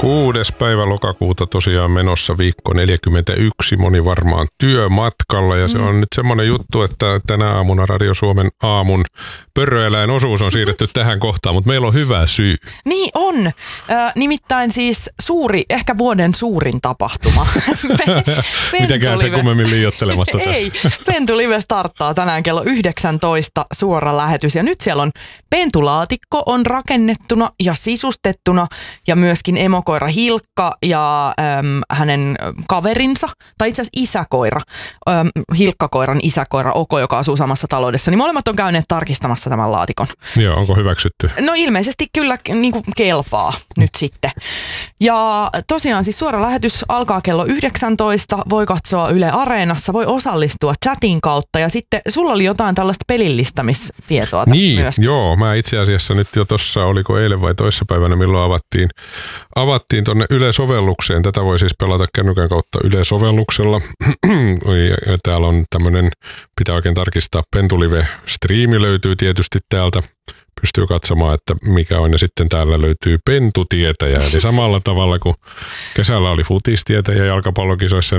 6. päivä lokakuuta tosiaan menossa viikko 41, moni varmaan työmatkalla ja se on nyt semmoinen juttu, että tänä aamuna Radio Suomen aamun pörröeläinosuus on siirretty tähän kohtaan, mutta meillä on hyvä syy. Niin on. Nimittäin siis suuri, ehkä vuoden suurin tapahtuma. Mitäkään se kummemmin liioittelematta tässä. Ei, Pentulive starttaa tänään kello 19 suora lähetys ja nyt siellä on pentulaatikko on rakennettuna ja sisustettuna ja myöskin emokoira Hilkka ja hänen kaverinsa, tai itse asiassa isäkoira, Hilkkakoiran isäkoira Oko, joka asuu samassa taloudessa, niin molemmat on käyneet tarkistamassa tämän laatikon. Joo, onko hyväksytty? No ilmeisesti kyllä niin kuin kelpaa nyt sitten. Ja tosiaan siis suora lähetys alkaa kello 19, voi katsoa Yle Areenassa, voi osallistua chatin kautta ja sitten sulla oli jotain tällaista pelillistämistietoa tästä myöskin. Joo, mä itse asiassa nyt jo tuossa, oliko eilen vai toissapäivänä, milloin avattiin tuonne Yle-sovellukseen. Tätä voi siis pelata kännykän kautta Yle-sovelluksella. Ja täällä on tämmöinen, pitää oikein tarkistaa, Pentulive-striimi löytyy tietysti täältä. Pystyy katsomaan, että mikä on. Ja sitten täällä löytyy pentutietäjä. Eli samalla tavalla kuin kesällä oli futistietäjä jalkapallokisoissa,